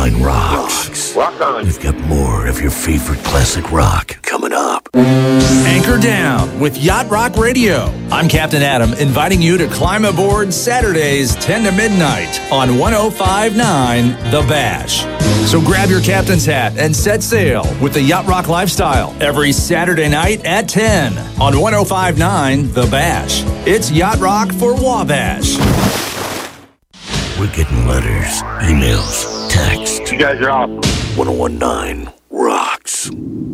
1019 rocks. Rock on. We've got more of your favorite classic rock coming up. Anchor Down with Yacht Rock Radio. I'm Captain Adam, inviting you to climb aboard Saturdays 10 to midnight on 105.9 The Bash. So grab your captain's hat and set sail with the Yacht Rock lifestyle every Saturday night at 10 on 105.9 The Bash. It's Yacht Rock for Wabash. We're getting letters, emails, texts. You guys are awesome. 1019 rocks.